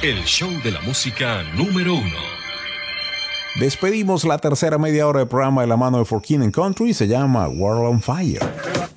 el show de la música número uno. Despedimos la tercera media hora del programa de la mano de For King and Country. Se llama World on Fire.